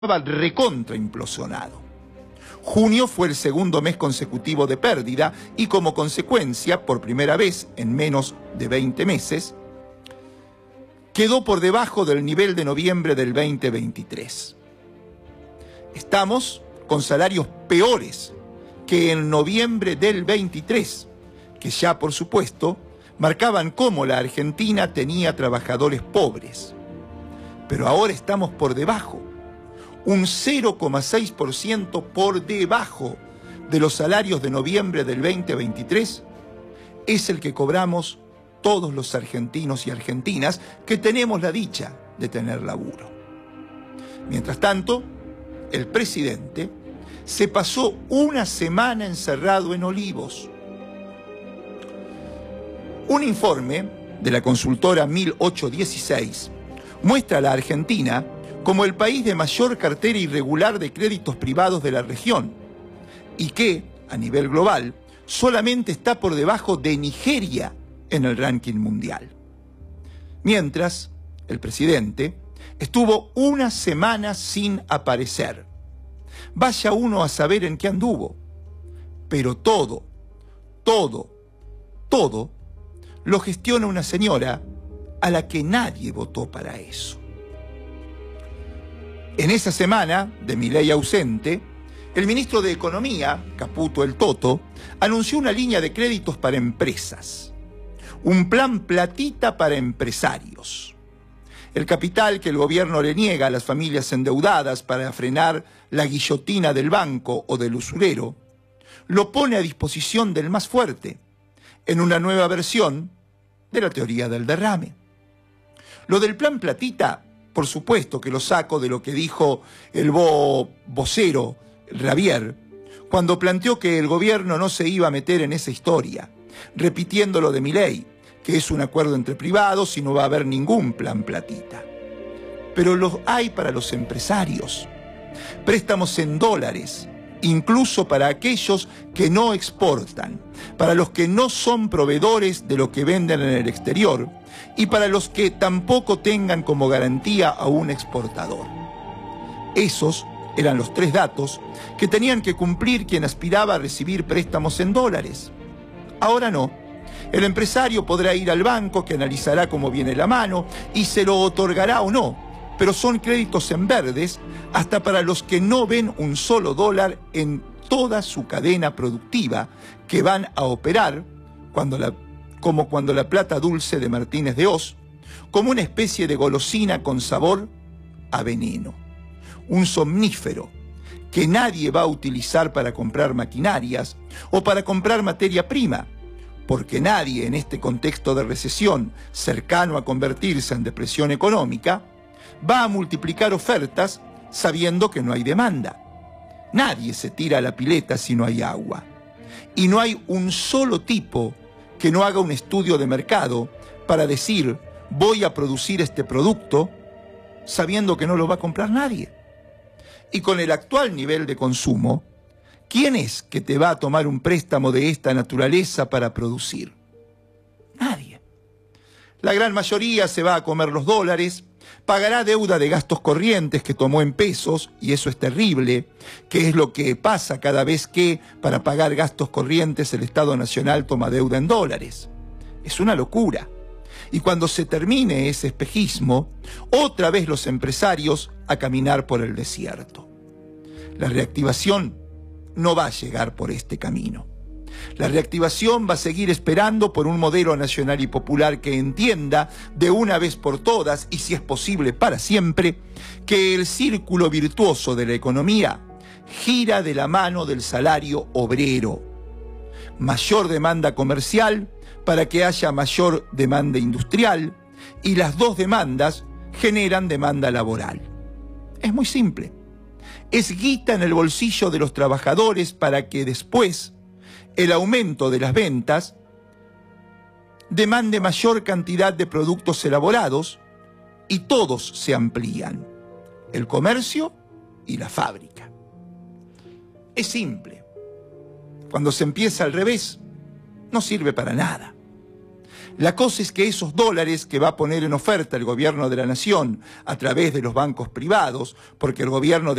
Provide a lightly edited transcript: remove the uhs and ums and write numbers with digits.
recontra implosionado. Junio fue el segundo mes consecutivo de pérdida y como consecuencia, por primera vez en menos de 20 meses, quedó por debajo del nivel de noviembre del 2023. Estamos con salarios peores que en noviembre del 23, que ya por supuesto marcaban cómo la Argentina tenía trabajadores pobres. Pero ahora estamos por debajo, un 0,6% por debajo de los salarios de noviembre del 2023, es el que cobramos todos los argentinos y argentinas que tenemos la dicha de tener laburo. Mientras tanto, el presidente se pasó una semana encerrado en Olivos. Un informe de la consultora 1816 muestra a la Argentina como el país de mayor cartera irregular de créditos privados de la región y que, a nivel global, solamente está por debajo de Nigeria en el ranking mundial. Mientras, el presidente estuvo una semana sin aparecer. Vaya uno a saber en qué anduvo. Pero todo lo gestiona una señora a la que nadie votó para eso. En esa semana, de Milei ausente, el ministro de Economía, Caputo el Toto, anunció una línea de créditos para empresas. Un plan platita para empresarios. El capital que el gobierno le niega a las familias endeudadas para frenar la guillotina del banco o del usurero, lo pone a disposición del más fuerte, en una nueva versión de la teoría del derrame. Lo del plan platita, por supuesto que lo saco de lo que dijo el vocero Ravier, cuando planteó que el gobierno no se iba a meter en esa historia, repitiendo lo de Milei, que es un acuerdo entre privados y no va a haber ningún plan platita. Pero los hay para los empresarios. Préstamos en dólares, incluso para aquellos que no exportan, para los que no son proveedores de lo que venden en el exterior y para los que tampoco tengan como garantía a un exportador. Esos eran los tres datos que tenían que cumplir quien aspiraba a recibir préstamos en dólares. Ahora no. El empresario podrá ir al banco que analizará cómo viene la mano y se lo otorgará o no, pero son créditos en verdes hasta para los que no ven un solo dólar en toda su cadena productiva que van a operar como cuando la plata dulce de Martínez de Oz, como una especie de golosina con sabor a veneno, un somnífero que nadie va a utilizar para comprar maquinarias o para comprar materia prima, porque nadie en este contexto de recesión cercano a convertirse en depresión económica va a multiplicar ofertas sabiendo que no hay demanda. Nadie se tira a la pileta si no hay agua. Y no hay un solo tipo que no haga un estudio de mercado para decir voy a producir este producto sabiendo que no lo va a comprar nadie. Y con el actual nivel de consumo, ¿quién es que te va a tomar un préstamo de esta naturaleza para producir? Nadie. La gran mayoría se va a comer los dólares, pagará deuda de gastos corrientes que tomó en pesos, y eso es terrible, que es lo que pasa cada vez que para pagar gastos corrientes el Estado Nacional toma deuda en dólares. Es una locura. Y cuando se termine ese espejismo, otra vez los empresarios a caminar por el desierto. La reactivación no va a llegar por este camino. La reactivación va a seguir esperando por un modelo nacional y popular que entienda de una vez por todas, y si es posible para siempre, que el círculo virtuoso de la economía gira de la mano del salario obrero. Mayor demanda comercial para que haya mayor demanda industrial, y las dos demandas generan demanda laboral. Es muy simple. Es guita en el bolsillo de los trabajadores para que después el aumento de las ventas demande mayor cantidad de productos elaborados y todos se amplían, el comercio y la fábrica. Es simple. Cuando se empieza al revés, no sirve para nada. La cosa es que esos dólares que va a poner en oferta el gobierno de la nación a través de los bancos privados, porque el gobierno